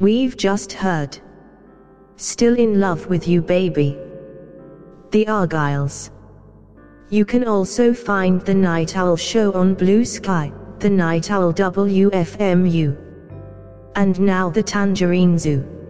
We've just heard Still in Love with You Baby, The Argyles. You can also find The Night Owl Show on Blue Sky, The Night Owl WFMU, and now The Tangerine Zoo.